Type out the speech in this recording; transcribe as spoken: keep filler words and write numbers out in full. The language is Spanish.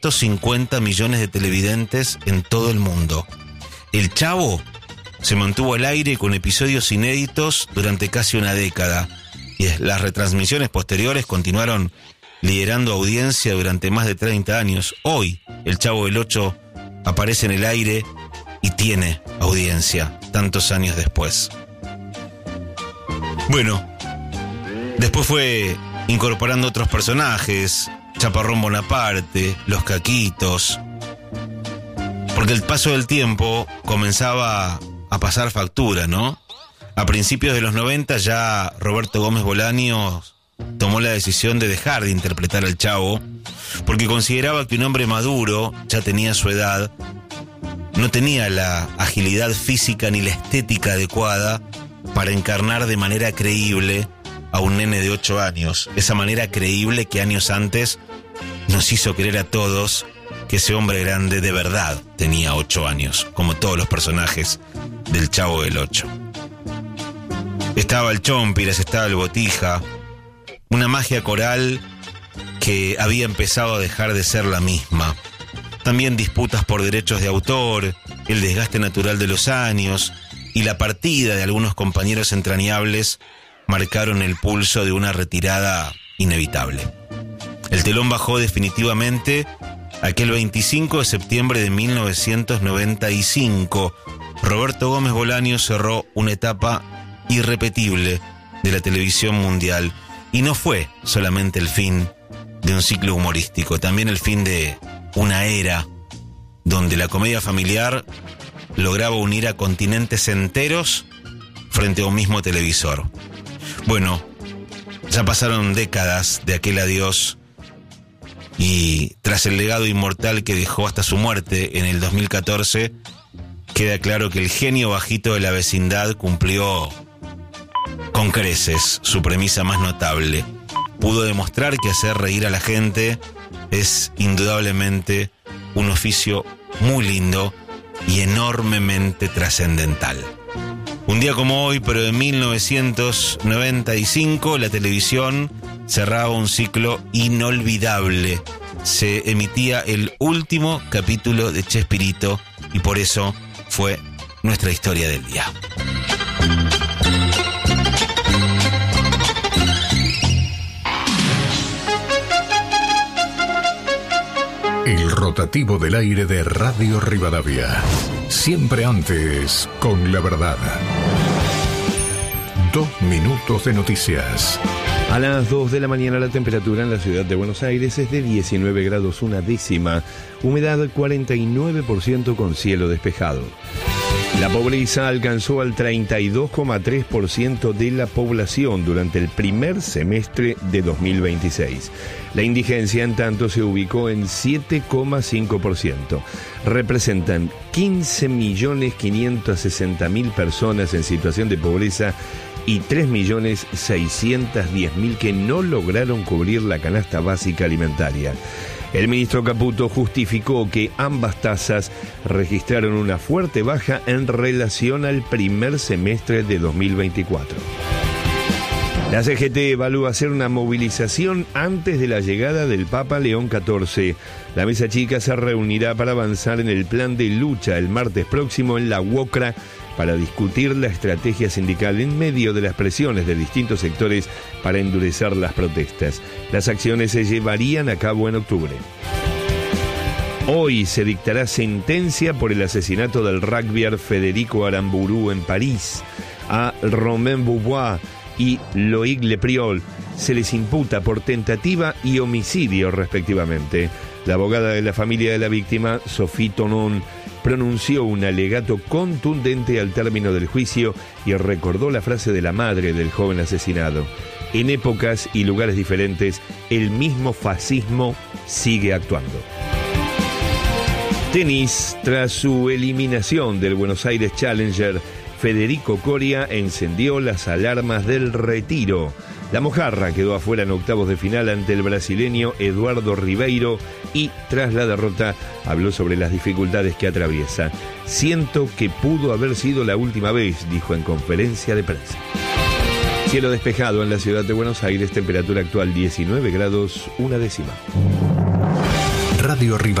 ciento cincuenta millones de televidentes en todo el mundo. El Chavo se mantuvo al aire con episodios inéditos durante casi una década y las retransmisiones posteriores continuaron liderando audiencia durante más de treinta años. Hoy, El Chavo del Ocho aparece en el aire y tiene audiencia tantos años después. Bueno, después fue incorporando otros personajes, Chaparrón Bonaparte, Los Caquitos, porque el paso del tiempo comenzaba a pasar factura, ¿no? A principios de los noventa ya Roberto Gómez Bolaños tomó la decisión de dejar de interpretar al Chavo porque consideraba que un hombre maduro, ya tenía su edad, no tenía la agilidad física ni la estética adecuada para encarnar de manera creíble a un nene de ocho años, esa manera creíble que años antes nos hizo creer a todos que ese hombre grande de verdad tenía ocho años, como todos los personajes del Chavo del Ocho. Estaba el Chompiras, estaba el Botija, una magia coral que había empezado a dejar de ser la misma. También disputas por derechos de autor, el desgaste natural de los años y la partida de algunos compañeros entrañables marcaron el pulso de una retirada inevitable. El telón bajó definitivamente aquel veinticinco de septiembre de mil novecientos noventa y cinco. Roberto Gómez Bolaños cerró una etapa irrepetible de la televisión mundial. Y no fue solamente el fin de un ciclo humorístico, también el fin de una era donde la comedia familiar lograba unir a continentes enteros frente a un mismo televisor. Bueno, ya pasaron décadas de aquel adiós y tras el legado inmortal que dejó hasta su muerte en el dos mil catorce, queda claro que el genio bajito de la vecindad cumplió con creces su premisa más notable. Pudo demostrar que hacer reír a la gente es indudablemente un oficio muy lindo y enormemente trascendental. Un día como hoy, pero de mil novecientos noventa y cinco, la televisión cerraba un ciclo inolvidable. Se emitía el último capítulo de Chespirito y por eso fue nuestra historia del día. El rotativo del aire de Radio Rivadavia. Siempre antes, con la verdad. Dos minutos de noticias. A las dos de la mañana la temperatura en la ciudad de Buenos Aires es de diecinueve grados una décima, humedad cuarenta y nueve por ciento con cielo despejado. La pobreza alcanzó al treinta y dos coma tres por ciento de la población durante el primer semestre de dos mil veintiséis. La indigencia, en tanto, se ubicó en siete coma cinco por ciento. Representan quince millones quinientos sesenta mil personas en situación de pobreza y tres millones seiscientos diez mil que no lograron cubrir la canasta básica alimentaria. El ministro Caputo justificó que ambas tasas registraron una fuerte baja en relación al primer semestre de dos mil veinticuatro. La C G T evalúa hacer una movilización antes de la llegada del Papa León catorce. La mesa chica se reunirá para avanzar en el plan de lucha el martes próximo en la UOCRA para discutir la estrategia sindical en medio de las presiones de distintos sectores para endurecer las protestas. Las acciones se llevarían a cabo en octubre. Hoy se dictará sentencia por el asesinato del rugbyer Federico Aramburu en París. A Romain Beaubois y Loïc Lepriol se les imputa por tentativa y homicidio respectivamente. La abogada de la familia de la víctima, Sophie Tonon, pronunció un alegato contundente al término del juicio y recordó la frase de la madre del joven asesinado: en épocas y lugares diferentes, el mismo fascismo sigue actuando. Tenis. Tras su eliminación del Buenos Aires Challenger, Federico Coria encendió las alarmas del retiro. La mojarra quedó afuera en octavos de final ante el brasileño Eduardo Ribeiro y, tras la derrota, habló sobre las dificultades que atraviesa. Siento que pudo haber sido la última vez, dijo en conferencia de prensa. Cielo despejado en la ciudad de Buenos Aires, temperatura actual diecinueve grados una décima. Radio Radio Rivadavia.